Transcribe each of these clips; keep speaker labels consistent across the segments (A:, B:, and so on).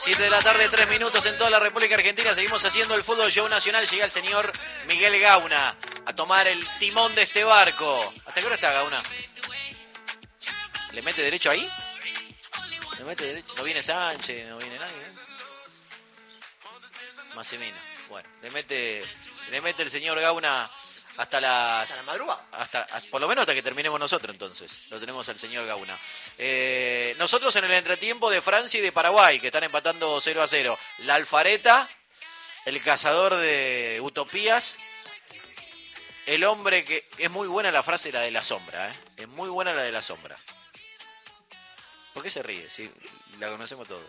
A: 7 de la tarde, 3 minutos en toda la República Argentina. Seguimos haciendo el fútbol show nacional. Llega el señor Miguel Gauna a tomar el timón de este barco. ¿Hasta qué hora está Gauna? ¿Le mete derecho ahí? ¿Le mete derecho? ¿No viene Sánchez? ¿No viene nadie? Más o menos. Bueno, le mete el señor Gauna hasta la
B: madrugada.
A: Por lo menos hasta que terminemos nosotros, entonces. Lo tenemos al señor Gauna. Nosotros en el entretiempo de Francia y de Paraguay, que están empatando 0-0. La Alfareta, el cazador de utopías, el hombre que... Es muy buena la frase, la de la sombra, ¿eh? Es muy buena la de la sombra. ¿Por qué se ríe? Sí, la conocemos todos.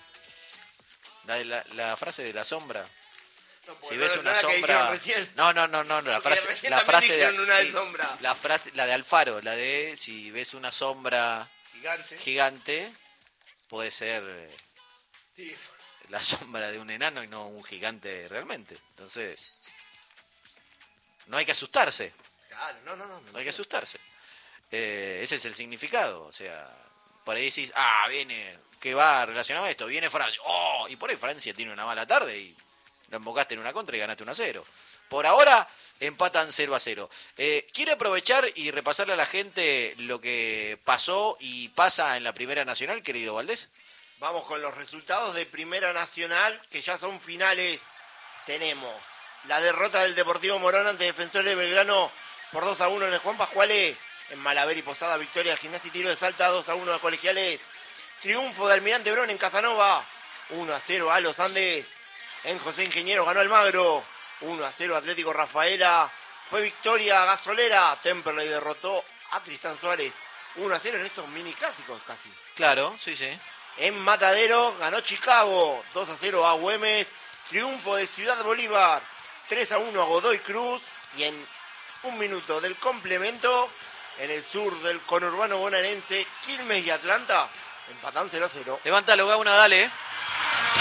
A: La frase de la sombra...
B: No,
A: si ves una sombra... No, la frase de la de Alfaro, la de si ves una sombra gigante puede ser la sombra de un enano y no un gigante realmente. Entonces, no hay que asustarse.
B: Claro, no
A: hay que asustarse. Ese es el significado, o sea, por ahí decís, viene, ¿qué va relacionado a esto? Viene Francia, y por ahí Francia tiene una mala tarde y la embocaste en una contra y ganaste 1-0. Por ahora empatan 0-0. ¿Quiere aprovechar y repasarle a la gente lo que pasó y pasa en la Primera Nacional, querido Valdés?
B: Vamos con los resultados de Primera Nacional, que ya son finales. Tenemos la derrota del Deportivo Morón ante Defensores de Belgrano por 2-1 en el Juan Pascuales. En Malaver y Posada, victoria de Gimnasia y Tiro de Salta, 2-1 a Colegiales. Triunfo de Almirante Brón en Casanova, 1-0 a Los Andes. En José Ingeniero ganó Almagro, 1-0 Atlético Rafaela. Fue victoria gasolera. Temperley derrotó a Tristán Suárez, 1-0 en estos mini clásicos casi.
A: Claro, sí.
B: En Matadero ganó Chicago, 2-0 a Güemes. Triunfo de Ciudad Bolívar, 3-1 a Godoy Cruz. Y en un minuto del complemento, en el sur del conurbano bonaerense, Quilmes y Atlanta empatan 0-0.
A: Levántalo, Gauna, dale.